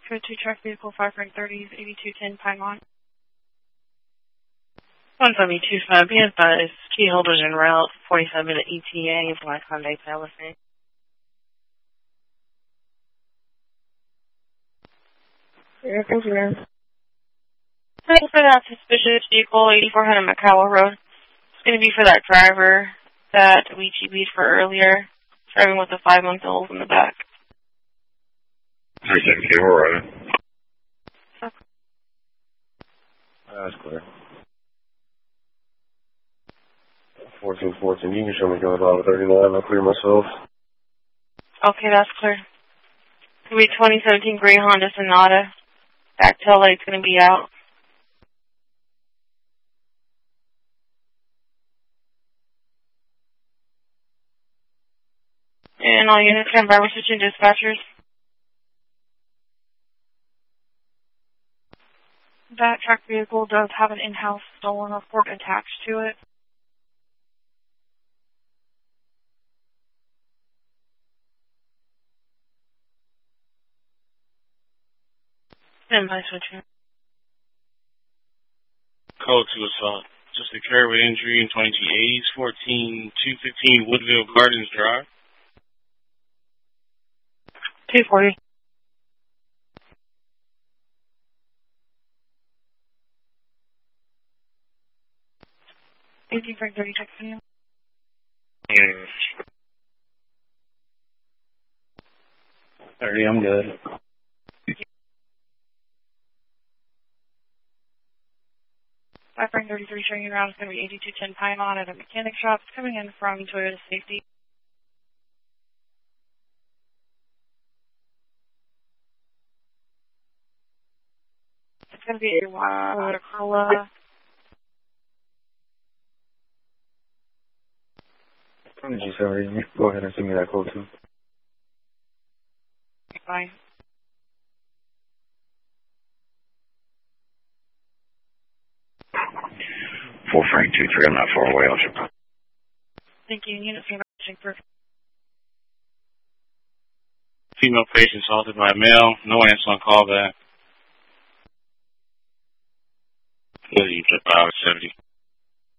Code 2 truck vehicle 5 Frank 30s, 8210 Pinemont. 172.5, be advised, key holders en route, 45-minute ETA, Black Hyundai Palisade. Yeah, thank you, man. Thank you for that suspicious vehicle, 8400 McCowell Road. It's going to be for that driver that we GB'd for earlier, driving with a 5-month-old in the back. 360, we're right. That's clear. 1414, you can show me going on 39, I'll clear myself. Okay, that's clear. It's going to be 2017 gray Honda Sonata. Back tail light's going to be out. And all units stand by, we're switching dispatchers. That truck vehicle does have an in-house stolen report attached to it. Stand by, switching. Code 2 assault. Just a carrier with injury in 2280s, 14215 Woodville Gardens Drive. 240. Frank 30 texting you. Yes. 30, I'm good. Frank 33 showing you around. It's going to be 8210 Pinemont at a mechanic shop. It's coming in from Toyota Safety. It's going to be a Toyota Corolla. Sorry, go ahead and send me that code too. Bye. 4 Frank 23, I'm not far away, I'll Thank you. Units for Female patient assaulted by a male. No answer on call back. 70.